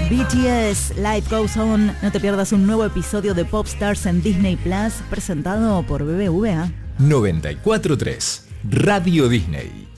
BTS, Life Goes On. No te pierdas un nuevo episodio de Popstars en Disney Plus, presentado por BBVA. 94.3 Radio Disney.